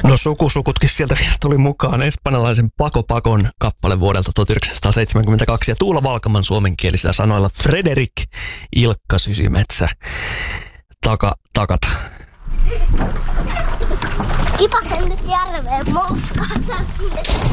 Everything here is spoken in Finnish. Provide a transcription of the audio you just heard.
No sukusukutkin sieltä vielä tuli mukaan. Espanjalaisen Paco Pacon kappale vuodelta 1972 ja Tuula Valkaman suomenkielisillä sanoilla Frederik Ilkka Sysimetsä takat. Kipasen nyt järveen mukaan.